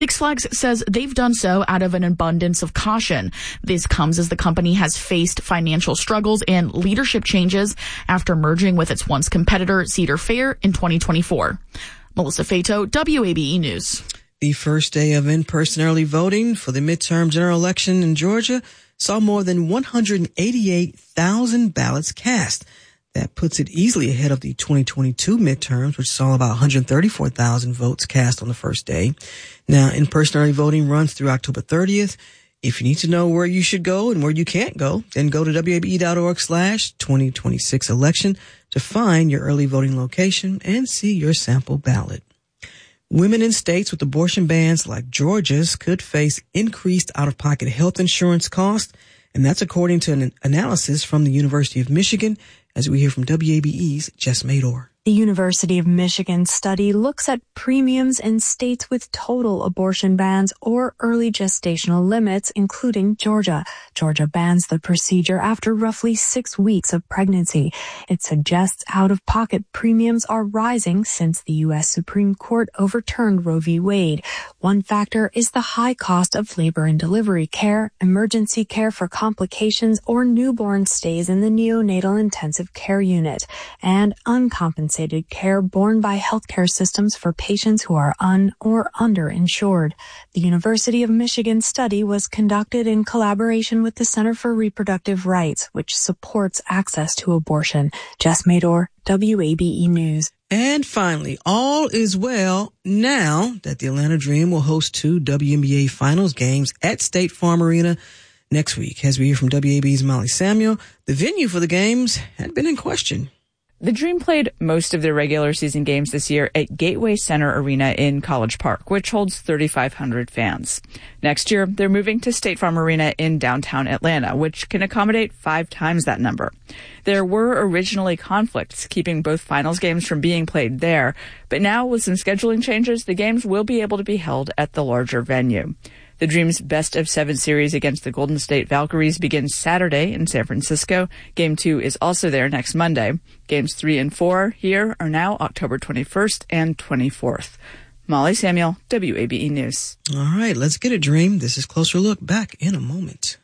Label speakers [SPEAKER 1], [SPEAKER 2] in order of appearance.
[SPEAKER 1] Six Flags says they've done so out of an abundance of caution. This comes as the company has faced financial struggles and leadership changes after merging with its once competitor Cedar Fair in 2024. Melissa Fato, WABE News.
[SPEAKER 2] The first day of in-person early voting for the midterm general election in Georgia saw more than 188,000 ballots cast. That puts it easily ahead of the 2022 midterms, which saw about 134,000 votes cast on the first day. Now, in-person early voting runs through October 30th. If you need to know where you should go and where you can't go, then go to wabe.org/2026 election to find your early voting location and see your sample ballot. Women in states with abortion bans like Georgia's could face increased out-of-pocket health insurance costs, and that's according to an analysis from the University of Michigan, as we hear from WABE's Jess Mador.
[SPEAKER 3] The University of Michigan study looks at premiums in states with total abortion bans or early gestational limits, including Georgia. Georgia bans the procedure after roughly 6 weeks of pregnancy. It suggests out-of-pocket premiums are rising since the U.S. Supreme Court overturned Roe v. Wade. One factor is the high cost of labor and delivery care, emergency care for complications, or newborn stays in the neonatal intensive care unit, and uncompensated care borne by healthcare systems for patients who are un- or underinsured. The University of Michigan study was conducted in collaboration with the Center for Reproductive Rights, which supports access to abortion. Jess Mador, WABE News.
[SPEAKER 2] And finally, all is well now that the Atlanta Dream will host 2 WNBA Finals games at State Farm Arena next week. As we hear from WABE's Molly Samuel, the venue for the games had been in question.
[SPEAKER 4] The Dream played most of their regular season games this year at Gateway Center Arena in College Park, which holds 3,500 fans. Next year, they're moving to State Farm Arena in downtown Atlanta, which can accommodate 5 times that number. There were originally conflicts keeping both finals games from being played there, but now with some scheduling changes, the games will be able to be held at the larger venue. The Dream's best-of-7 series against the Golden State Valkyries begins Saturday in San Francisco. Game 2 is also there next Monday. Games 3 and 4 here are now October 21st and 24th. Molly Samuel, WABE News.
[SPEAKER 2] All right, let's get it, Dream. This is Closer Look. Back in a moment.